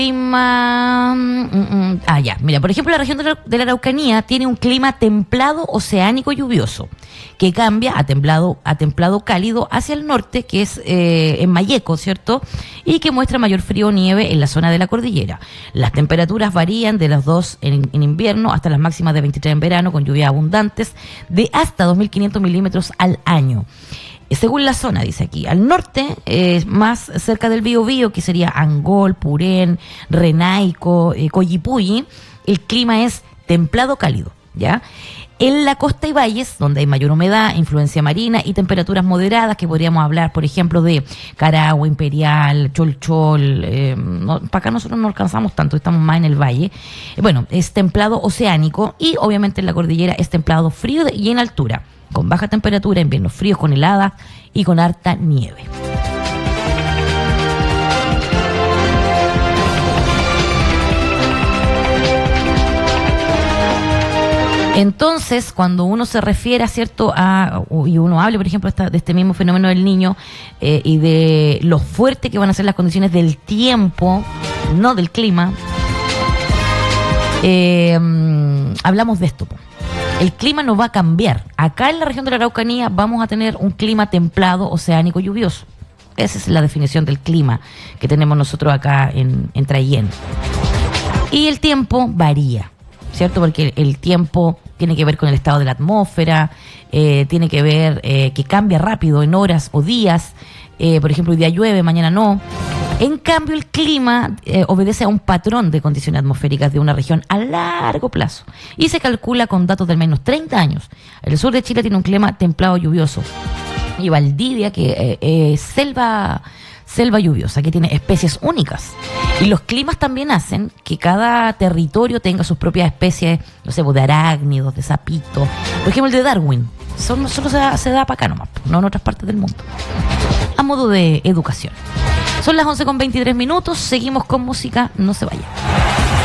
Clima. Ya. Mira, por ejemplo, la región de la Araucanía tiene un clima templado oceánico lluvioso, que cambia a templado cálido hacia el norte, que es en Malleco, ¿cierto? Y que muestra mayor frío o nieve en la zona de la cordillera. Las temperaturas varían de las 2 en invierno hasta las máximas de 23 en verano, con lluvias abundantes de hasta 2.500 milímetros al año. Según la zona, dice aquí, al norte, más cerca del Biobío, que sería Angol, Purén, Renaico, Coyipulli, el clima es templado cálido, ¿ya? En la costa y valles, donde hay mayor humedad, influencia marina y temperaturas moderadas, que podríamos hablar, por ejemplo, de Carahue, Imperial, Cholchol, para acá nosotros no alcanzamos tanto, estamos más en el valle. Bueno, es templado oceánico y obviamente en la cordillera es templado frío y en altura, con baja temperatura, inviernos fríos con heladas y con harta nieve. Entonces, cuando uno se refiere, ¿cierto?, y uno hable, por ejemplo, de este mismo fenómeno del Niño y de lo fuerte que van a ser las condiciones del tiempo, no del clima, hablamos de esto. El clima no va a cambiar. Acá en la región de la Araucanía vamos a tener un clima templado, oceánico, lluvioso. Esa es la definición del clima que tenemos nosotros acá en Traillén. Y el tiempo varía, ¿cierto? Porque el tiempo tiene que ver con el estado de la atmósfera, tiene que ver que cambia rápido en horas o días. Por ejemplo, hoy día llueve, mañana no. En cambio, el clima obedece a un patrón de condiciones atmosféricas de una región a largo plazo y se calcula con datos de al menos 30 años. El sur de Chile tiene un clima templado lluvioso y Valdivia, que es selva lluviosa, que tiene especies únicas. Y los climas también hacen que cada territorio tenga sus propias especies, no sé, de arácnidos, de sapitos. Por ejemplo, el de Darwin solo se da para acá nomás, no en otras partes del mundo. A modo de educación. Son las 11:23, seguimos con música, no se vayan.